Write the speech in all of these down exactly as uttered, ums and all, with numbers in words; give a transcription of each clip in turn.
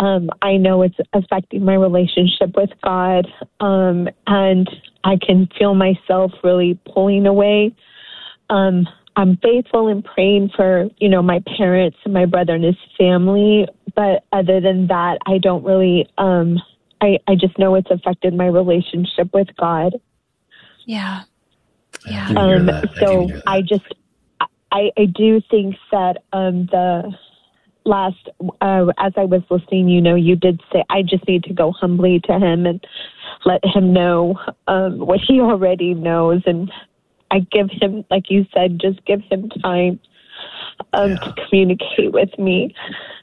um, I know it's affecting my relationship with God, um, and I can feel myself really pulling away. Um, I'm faithful in praying for, you know, my parents and my brother and his family, but other than that, I don't really, um, I, I just know it's affected my relationship with God. Yeah. Yeah. Um, so I, I just, I, I do think that um, the last, uh, as I was listening, you know, you did say, I just need to go humbly to him and let him know um, what he already knows. And I give him, like you said, just give him time um, yeah. to communicate with me.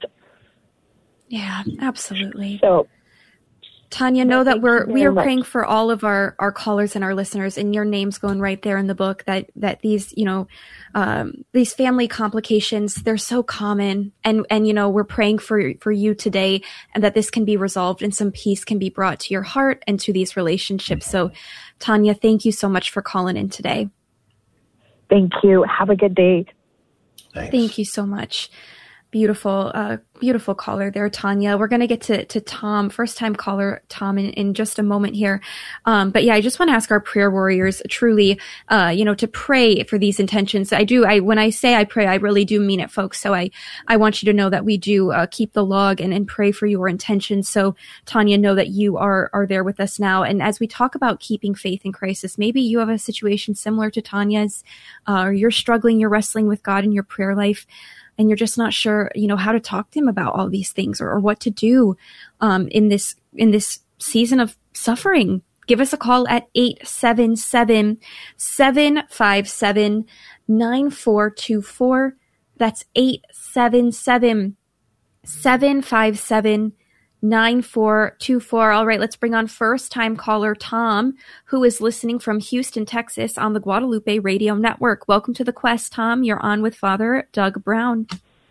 Yeah, absolutely. So, Tanya, know that we're we are praying for all of our, our callers and our listeners, and your name's going right there in the book. That that these you know um, these family complications, they're so common, and and you know we're praying for for you today, and that this can be resolved and some peace can be brought to your heart and to these relationships. So, Tanya, thank you so much for calling in today. Thank you. Have a good day. Thanks. Thank you so much. Beautiful, uh, beautiful caller there, Tanya. We're going to get to, to Tom, first time caller, Tom, in, in just a moment here. Um, but yeah, I just want to ask our prayer warriors truly, uh, you know, to pray for these intentions. I do, I, when I say I pray, I really do mean it, folks. So I, I want you to know that we do, uh, keep the log and, and pray for your intentions. So Tanya, know that you are, are there with us now. And as we talk about keeping faith in crisis, maybe you have a situation similar to Tanya's, uh, or you're struggling, you're wrestling with God in your prayer life, and you're just not sure, you know, how to talk to him about all these things, or, or what to do um, in this in this season of suffering. Give us a call at eight seven seven, seven five seven, nine four two four. That's eight seven seven, seven five seven, nine four two four. All right, let's bring on first-time caller Tom, who is listening from Houston, Texas on the Guadalupe Radio Network. Welcome to the Quest, Tom. You're on with Father Doug Brown.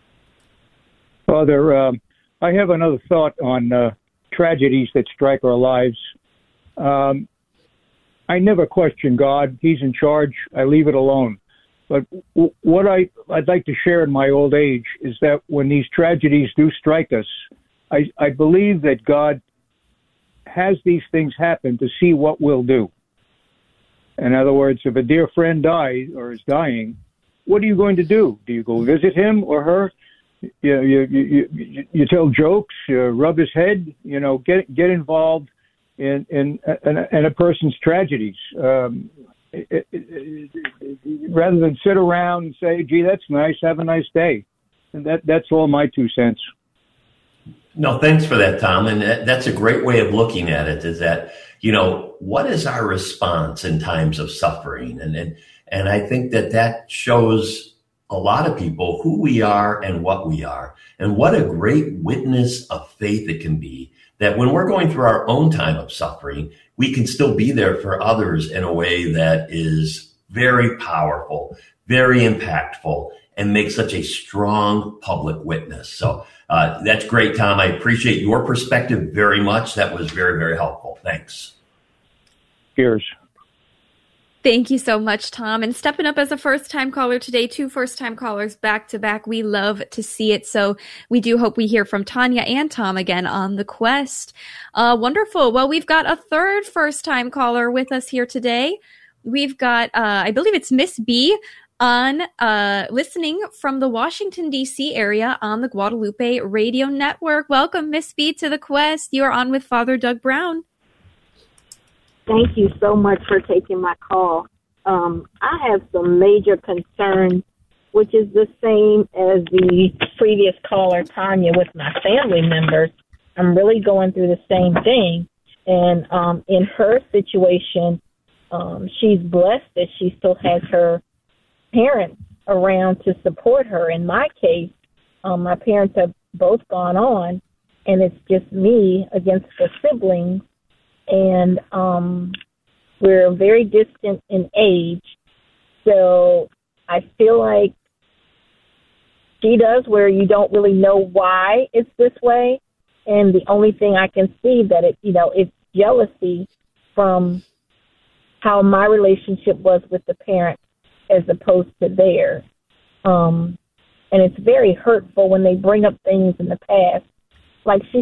Father, um, I have another thought on uh, tragedies that strike our lives. Um, I never question God. He's in charge. I leave it alone. But w- what I, I'd like to share in my old age is that when these tragedies do strike us, I, I believe that God has these things happen to see what we'll do. In other words, if a dear friend dies or is dying, what are you going to do? Do you go visit him or her? You you you, you, you tell jokes, you rub his head, you know, get get involved in in, in, in a person's tragedies. Um, it, it, it, rather than sit around and say, gee, that's nice, have a nice day. And that that's all my two cents. No, thanks for that, Tom. And that's a great way of looking at it, is that, you know, what is our response in times of suffering? And, and, and I think that that shows a lot of people who we are and what we are, and what a great witness of faith it can be, that when we're going through our own time of suffering, we can still be there for others in a way that is very powerful, very impactful, and make such a strong public witness. So uh, that's great, Tom. I appreciate your perspective very much. That was very, very helpful. Thanks. Cheers. Thank you so much, Tom. And stepping up as a first-time caller today, two first-time callers back-to-back. We love to see it. So we do hope we hear from Tanya and Tom again on the Quest. Uh, wonderful. Well, we've got a third first-time caller with us here today. We've got, uh, I believe it's Miss B, on uh, listening from the Washington, D C area on the Guadalupe Radio Network. Welcome, Miss B, to the Quest. You are on with Father Doug Brown. Thank you so much for taking my call. Um, I have some major concerns, which is the same as the previous caller, Tanya, with my family members. I'm really going through the same thing. And um, in her situation, um, she's blessed that she still has her parents around to support her. In my case, um, my parents have both gone on, and it's just me against the siblings, and um, we're very distant in age. So I feel like she does, where you don't really know why it's this way, and the only thing I can see that it, you know, it's jealousy from how my relationship was with the parents as opposed to theirs. Um, and it's very hurtful when they bring up things in the past. Like she